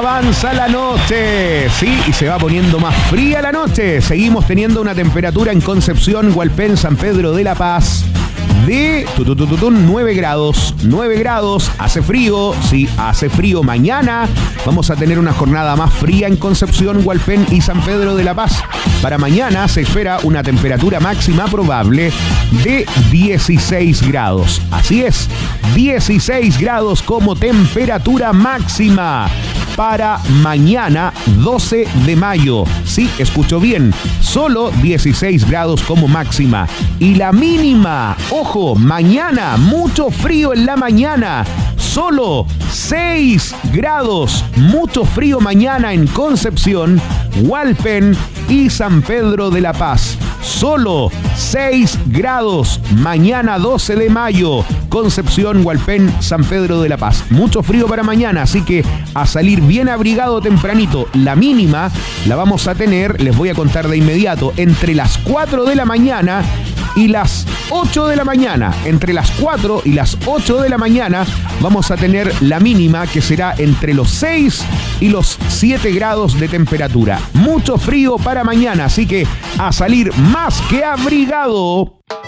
avanza la noche. Sí, y se va poniendo más fría la noche. Seguimos teniendo una temperatura en Concepción, Hualpén, San Pedro de la Paz de 9 grados. 9 grados, hace frío, sí, hace frío. Mañana vamos a tener una jornada más fría en Concepción, Hualpén y San Pedro de la Paz. Para mañana se espera una temperatura máxima probable de 16 grados. Así es, 16 grados como temperatura máxima para mañana 12 de mayo. Sí, escuchó bien, solo 16 grados como máxima. Y la mínima, ojo, mañana, mucho frío en la mañana, solo 6 grados. Mucho frío mañana en Concepción, Hualpén y San Pedro de la Paz. Solo 6 grados, mañana 12 de mayo, Concepción, Hualpén, San Pedro de la Paz. Mucho frío para mañana, así que a salir bien abrigado tempranito. La mínima la vamos a tener, les voy a contar de inmediato, entre las 4 de la mañana y las 8 de la mañana. Entre las 4 y las 8 de la mañana vamos a tener la mínima, que será entre los 6 y los 7 grados de temperatura. Mucho frío para mañana, así que a salir más que abrigado.